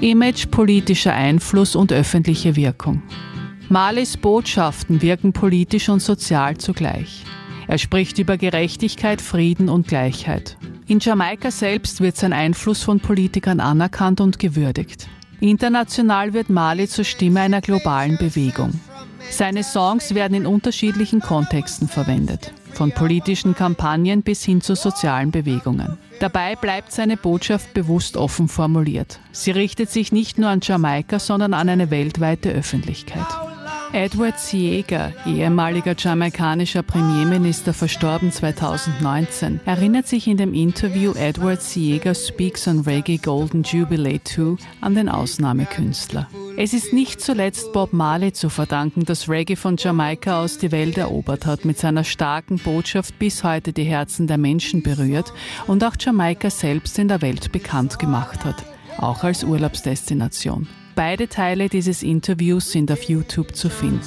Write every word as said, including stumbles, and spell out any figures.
Image, politischer Einfluss und öffentliche Wirkung. Marleys Botschaften wirken politisch und sozial zugleich. Er spricht über Gerechtigkeit, Frieden und Gleichheit. In Jamaika selbst wird sein Einfluss von Politikern anerkannt und gewürdigt. International wird Marley zur Stimme einer globalen Bewegung. Seine Songs werden in unterschiedlichen Kontexten verwendet, von politischen Kampagnen bis hin zu sozialen Bewegungen. Dabei bleibt seine Botschaft bewusst offen formuliert. Sie richtet sich nicht nur an Jamaika, sondern an eine weltweite Öffentlichkeit. Edward Seaga, ehemaliger jamaikanischer Premierminister, verstorben zweitausendneunzehn, erinnert sich in dem Interview Edward Seaga Speaks on Reggae Golden Jubilee zwei an den Ausnahmekünstler. Es ist nicht zuletzt Bob Marley zu verdanken, dass Reggae von Jamaika aus die Welt erobert hat, mit seiner starken Botschaft bis heute die Herzen der Menschen berührt und auch Jamaika selbst in der Welt bekannt gemacht hat, auch als Urlaubsdestination. Beide Teile dieses Interviews sind auf YouTube zu finden.